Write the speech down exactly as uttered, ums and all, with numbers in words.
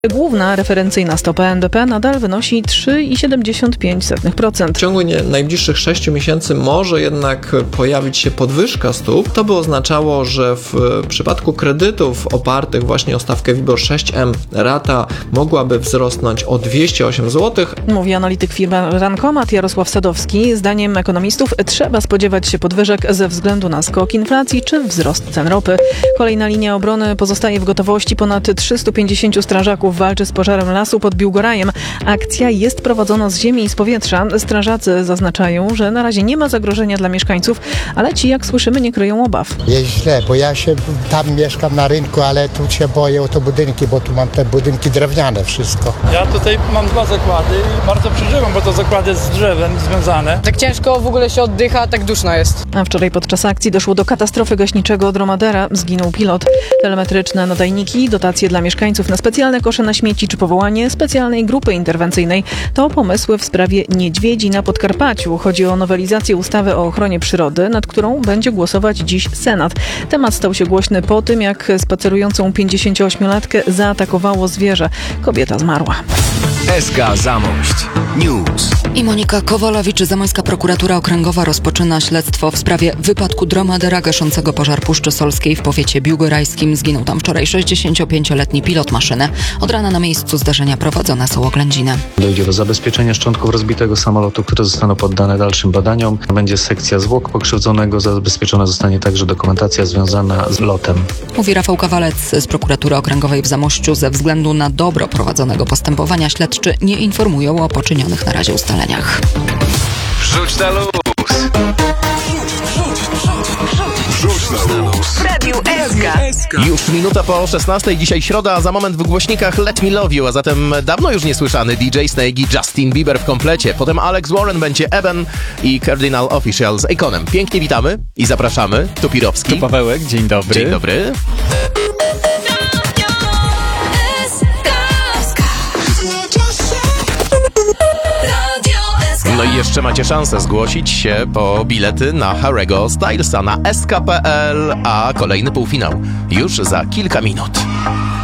Główna referencyjna stopa N B P nadal wynosi trzy przecinek siedemdziesiąt pięć procent. W ciągu nie, najbliższych sześciu miesięcy może jednak pojawić się podwyżka stóp. To by oznaczało, że w przypadku kredytów opartych właśnie o stawkę WIBOR sześć M rata mogłaby wzrosnąć o dwieście osiem złotych. Mówi analityk firmy Rankomat Jarosław Sadowski. Zdaniem ekonomistów trzeba spodziewać się podwyżek ze względu na skok inflacji czy wzrost cen ropy. Kolejna linia obrony pozostaje w gotowości. Ponad trzystu pięćdziesięciu strażaków walczy z pożarem lasu pod Biłgorajem. Akcja jest prowadzona z ziemi i z powietrza. Strażacy zaznaczają, że na razie nie ma zagrożenia dla mieszkańców, ale ci, jak słyszymy, nie kryją obaw. Jest źle, bo ja się tam mieszkam na rynku, ale tu się boję o te budynki, bo tu mam te budynki drewniane wszystko. Ja tutaj mam dwa zakłady i bardzo przeżywam, bo to zakłady z drzewem związane. Tak ciężko w ogóle się oddycha, tak duszno jest. A wczoraj podczas akcji doszło do katastrofy gaśniczego Dromadera. Zginął pilot. Telemetryczne nadajniki, dotacje dla mieszkańców na specjalne kosze na śmieci czy powołanie specjalnej grupy interwencyjnej to pomysły w sprawie niedźwiedzi na Podkarpaciu. Chodzi o nowelizację ustawy o ochronie przyrody, nad którą będzie głosować dziś Senat. Temat stał się głośny po tym, jak spacerującą pięćdziesięcioośmiolatkę zaatakowało zwierzę. Kobieta zmarła. S K Zamość News. I Monika Kowalowicz-Zamojska prokuratura okręgowa rozpoczyna śledztwo w sprawie wypadku Dromadera gaszącego pożar Puszczy Solskiej w powiecie biłgorajskim. Zginął tam wczoraj sześćdziesięciopięcioletni pilot maszyny. Od rana na miejscu zdarzenia prowadzone są oględziny. Dojdzie do zabezpieczenia szczątków rozbitego samolotu, które zostaną poddane dalszym badaniom. Będzie sekcja zwłok pokrzywdzonego. Zabezpieczona zostanie także dokumentacja związana z lotem. Mówi Rafał Kawalec z prokuratury okręgowej w Zamościu. Ze względu na dobro prowadzonego postępowania śledczy nie informują o poczynionych na razie ustaleniach. Wrzuć na luz. Wrzuć na luz. W Radiu S K. Już minuta po szesnastej, dzisiaj środa, a za moment w głośnikach Let Me Love You, a zatem dawno już niesłyszany D J Snake i Justin Bieber w komplecie. Potem Alex Warren będzie Eben i Cardinal Official z Akonem. Pięknie witamy i zapraszamy. Tu Pirowski. Tu Pawełek, dzień dobry. Dzień dobry. No i jeszcze macie szansę zgłosić się po bilety na Harry'ego Stylesa na S K kropka P L, a kolejny półfinał już za kilka minut.